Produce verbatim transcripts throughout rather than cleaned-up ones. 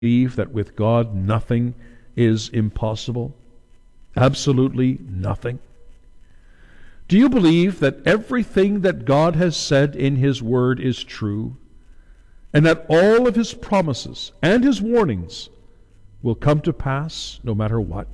believe that with God nothing is impossible? Absolutely nothing. Do you believe that everything that God has said in His Word is true, and that all of His promises and His warnings will come to pass no matter what?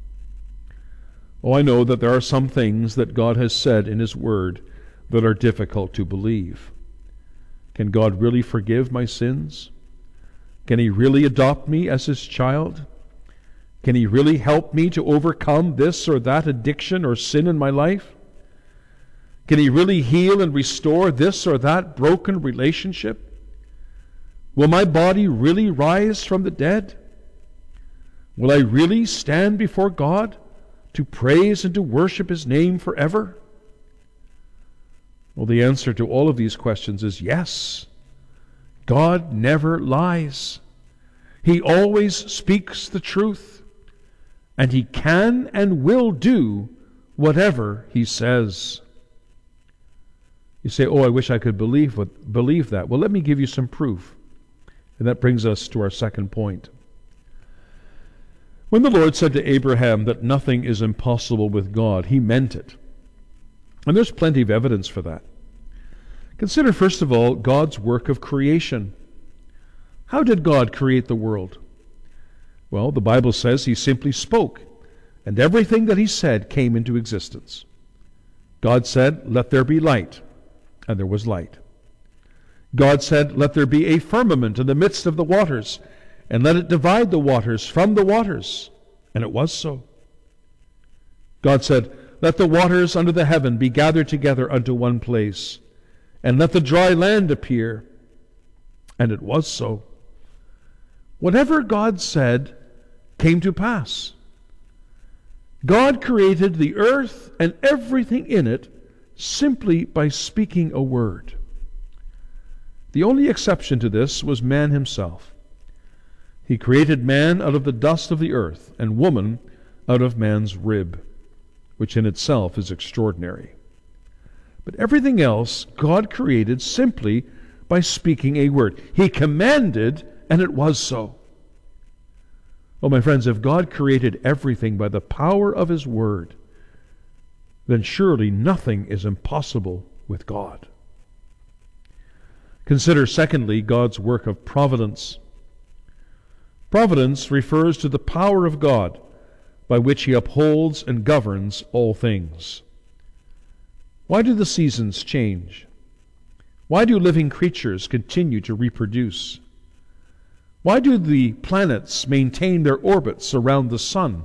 Oh, I know that there are some things that God has said in His Word that are difficult to believe. Can God really forgive my sins? Can He really adopt me as His child? Can He really help me to overcome this or that addiction or sin in my life? Can He really heal and restore this or that broken relationship? Will my body really rise from the dead? Will I really stand before God to praise and to worship His name forever? Well, the answer to all of these questions is yes. God never lies. He always speaks the truth, and He can and will do whatever He says. You say, oh, I wish I could believe what, believe that. Well, let me give you some proof. And that brings us to our second point. When the Lord said to Abraham that nothing is impossible with God, He meant it. And there's plenty of evidence for that. Consider, first of all, God's work of creation. How did God create the world? Well, the Bible says He simply spoke, and everything that He said came into existence. God said, "Let there be light," and there was light. God said, "Let there be a firmament in the midst of the waters, and let it divide the waters from the waters," and it was so. God said, "Let the waters under the heaven be gathered together unto one place, and let the dry land appear," and it was so. Whatever God said came to pass. God created the earth and everything in it simply by speaking a word. The only exception to this was man himself. He created man out of the dust of the earth, and woman out of man's rib, which in itself is extraordinary. But everything else God created simply by speaking a word. He commanded, and it was so. Well, my friends, if God created everything by the power of His word, then surely nothing is impossible with God. Consider, secondly, God's work of providence. Providence refers to the power of God by which He upholds and governs all things. Why do the seasons change? Why do living creatures continue to reproduce? Why do the planets maintain their orbits around the sun?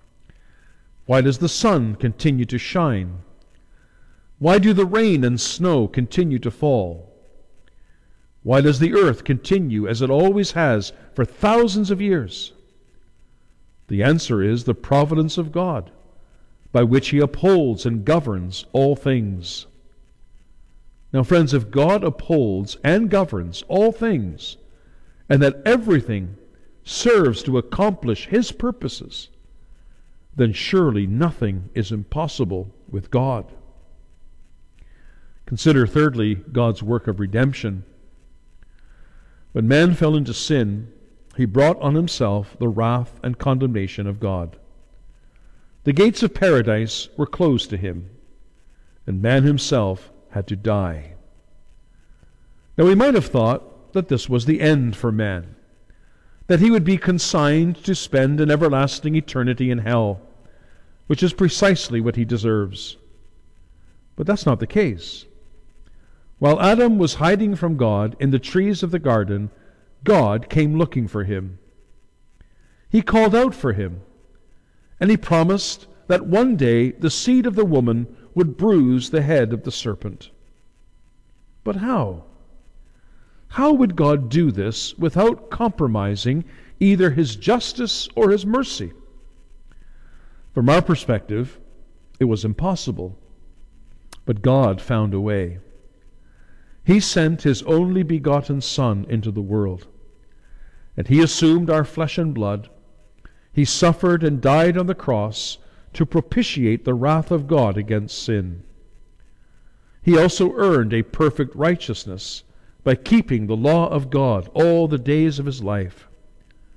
Why does the sun continue to shine? Why do the rain and snow continue to fall? Why does the earth continue as it always has for thousands of years? The answer is the providence of God, by which He upholds and governs all things. Now, friends, if God upholds and governs all things, and that everything serves to accomplish His purposes, then surely nothing is impossible with God. Consider, thirdly, God's work of redemption. When man fell into sin, he brought on himself the wrath and condemnation of God. The gates of paradise were closed to him, and man himself had to die. Now, we might have thought that this was the end for man, that he would be consigned to spend an everlasting eternity in hell, which is precisely what he deserves. But that's not the case. While Adam was hiding from God in the trees of the garden, God came looking for him. He called out for him, and He promised that one day the seed of the woman would bruise the head of the serpent. But how? How would God do this without compromising either His justice or His mercy? From our perspective, it was impossible. But God found a way. He sent His only begotten Son into the world, and He assumed our flesh and blood. He suffered and died on the cross to propitiate the wrath of God against sin. He also earned a perfect righteousness by keeping the law of God all the days of His life.